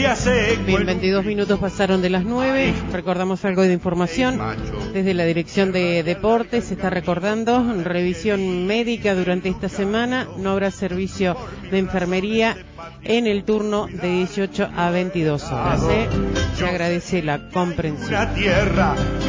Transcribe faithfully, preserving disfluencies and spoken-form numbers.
se hace. Bien, veintidós minutos pasaron de las nueve. Recordamos algo de información. Desde la Dirección de Deportes se está recordando revisión médica durante esta semana. No habrá servicio de enfermería en el turno de dieciocho a veintidós horas. ¿eh? Se agradece la comprensión. Una tierra